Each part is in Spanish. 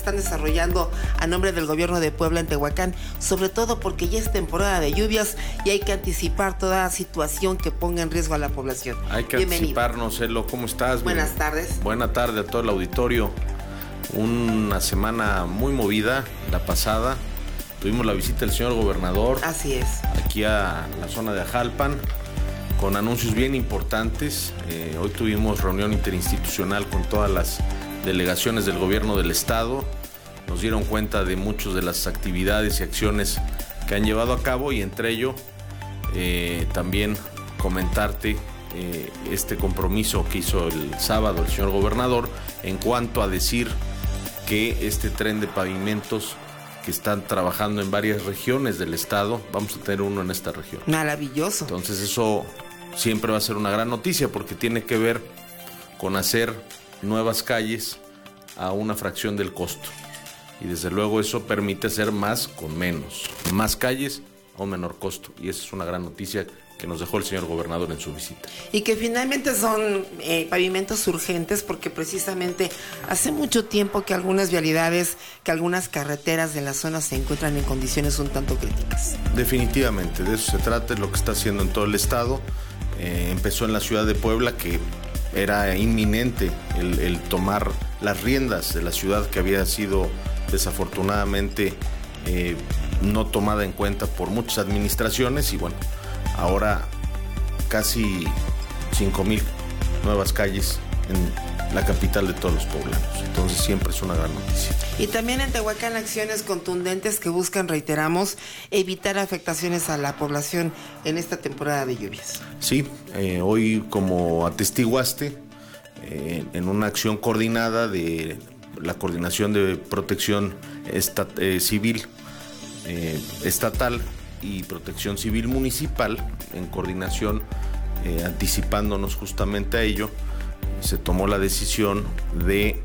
están desarrollando a nombre del gobierno de Puebla en Tehuacán, sobre todo porque ya es temporada de lluvias y hay que anticipar toda situación que ponga en riesgo a la población. Hay que anticiparnos, Elo. ¿Cómo estás? Buenas tardes. Buena tarde a todo el auditorio. Una semana muy movida, la pasada. Tuvimos la visita del señor gobernador. Así es. Aquí a la zona de Ajalpan, con anuncios bien importantes. Hoy tuvimos reunión interinstitucional con todas las delegaciones del gobierno del estado. Nos dieron cuenta de muchas de las actividades y acciones que han llevado a cabo, y entre ello también comentarte este compromiso que hizo el sábado el señor gobernador en cuanto a decir que este tren de pavimentos que están trabajando en varias regiones del estado, vamos a tener uno en esta región. Maravilloso. Entonces eso siempre va a ser una gran noticia, porque tiene que ver con hacer nuevas calles a una fracción del costo. Y desde luego eso permite hacer más con menos. Más calles a un menor costo. Y esa es una gran noticia que nos dejó el señor gobernador en su visita. Y que finalmente son pavimentos urgentes, porque precisamente hace mucho tiempo que algunas vialidades, que algunas carreteras de la zona se encuentran en condiciones un tanto críticas. Definitivamente, de eso se trata, es lo que está haciendo en todo el estado. Empezó en la ciudad de Puebla, que era inminente el tomar las riendas de la ciudad, que había sido desafortunadamente no tomada en cuenta por muchas administraciones, y bueno, ahora casi 5,000 nuevas calles en la capital de todos los poblanos. Entonces siempre es una gran noticia. Y también en Tehuacán acciones contundentes que buscan, reiteramos, evitar afectaciones a la población en esta temporada de lluvias. Sí, hoy, como atestiguaste, en una acción coordinada de la Coordinación de Protección Civil Estatal y Protección Civil Municipal, en coordinación, anticipándonos justamente a ello, se tomó la decisión de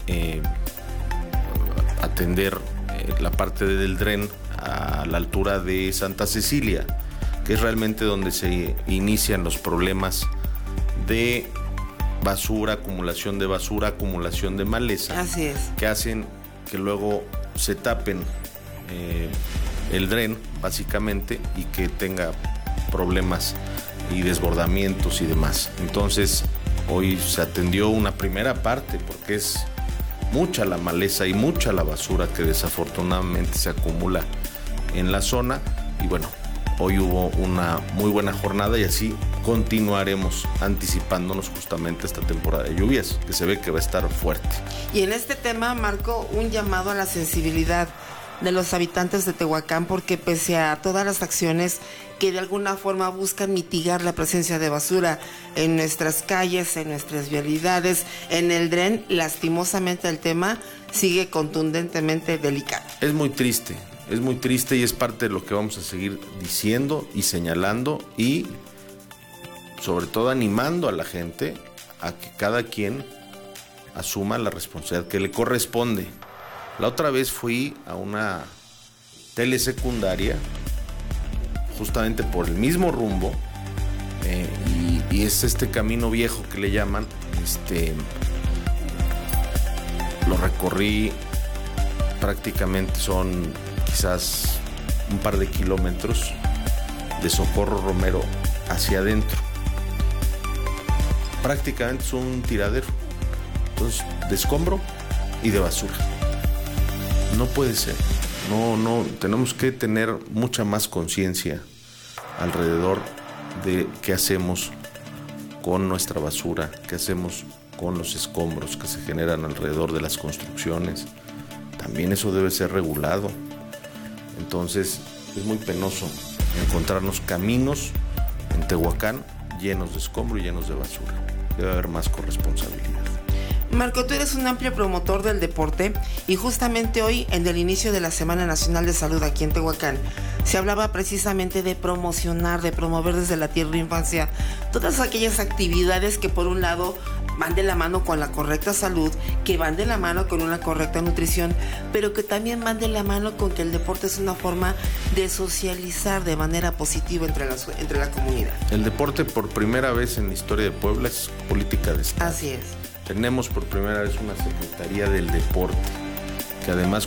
atender la parte del dren a la altura de Santa Cecilia, que es realmente donde se inician los problemas de basura, acumulación de maleza. Así es. Que hacen que luego se tapen el dren, básicamente, y que tenga problemas y desbordamientos y demás. Entonces, hoy se atendió una primera parte, porque es mucha la maleza y mucha la basura que desafortunadamente se acumula en la zona. Y bueno, hoy hubo una muy buena jornada, y así continuaremos anticipándonos justamente a esta temporada de lluvias, que se ve que va a estar fuerte. Y en este tema marco un llamado a la sensibilidad de los habitantes de Tehuacán, porque pese a todas las acciones que de alguna forma buscan mitigar la presencia de basura en nuestras calles, en nuestras vialidades, en el dren, lastimosamente el tema sigue contundentemente delicado. Es muy triste y es parte de lo que vamos a seguir diciendo y señalando, y sobre todo animando a la gente a que cada quien asuma la responsabilidad que le corresponde. La otra vez fui a una telesecundaria justamente por el mismo rumbo, y es este camino viejo que le llaman. Lo recorrí prácticamente, son quizás un par de kilómetros de Socorro Romero hacia adentro. Prácticamente es un tiradero, entonces, de escombro y de basura. No puede ser. No, tenemos que tener mucha más conciencia alrededor de qué hacemos con nuestra basura, qué hacemos con los escombros que se generan alrededor de las construcciones. También eso debe ser regulado. Entonces, es muy penoso encontrarnos caminos en Tehuacán llenos de escombro y llenos de basura. Debe haber más corresponsabilidad. Marco, tú eres un amplio promotor del deporte, y justamente hoy, en el inicio de la Semana Nacional de Salud aquí en Tehuacán, se hablaba precisamente de promocionar, de promover desde la tierna infancia todas aquellas actividades que por un lado van de la mano con la correcta salud, que van de la mano con una correcta nutrición, pero que también van de la mano con que el deporte es una forma de socializar de manera positiva entre la comunidad. El deporte, por primera vez en la historia de Puebla, es política de Estado. Así es. Tenemos por primera vez una Secretaría del Deporte, que además